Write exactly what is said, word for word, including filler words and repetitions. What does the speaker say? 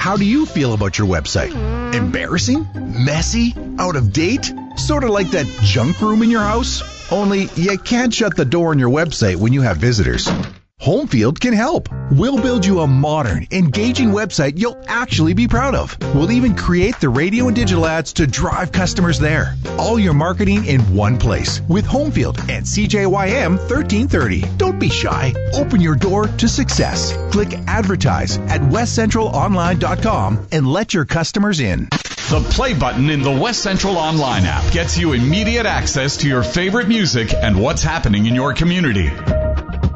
How do you feel about your website? Embarrassing? Messy? Out of date? Sort of like that junk room in your house? Only you can't shut the door on your website when you have visitors. Homefield can help. We'll build you a modern, engaging website you'll actually be proud of. We'll even create the radio and digital ads to drive customers there. All your marketing in one place with Homefield and C J Y M thirteen thirty. Don't be shy. Open your door to success. Click Advertise at west central online dot com and let your customers in. The play button in the West Central Online app gets you immediate access to your favorite music and what's happening in your community.